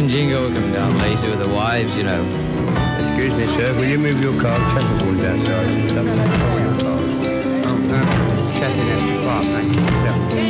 jingle come down lazy with the wives, you know. Excuse me, sir, will you move your car? Checkerboard's outside. Stop your car. Checking at the park, thank you.